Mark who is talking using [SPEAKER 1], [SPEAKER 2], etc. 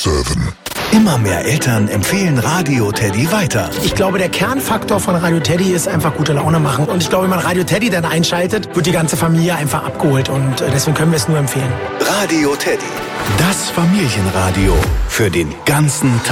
[SPEAKER 1] 7.
[SPEAKER 2] Immer mehr Eltern empfehlen Radio Teddy weiter.
[SPEAKER 3] Ich glaube, der Kernfaktor von Radio Teddy ist einfach gute Laune machen. Und ich glaube, wenn man Radio Teddy dann einschaltet, wird die ganze Familie einfach abgeholt. Und deswegen können wir es nur empfehlen.
[SPEAKER 2] Radio Teddy. Das Familienradio für den ganzen Tag.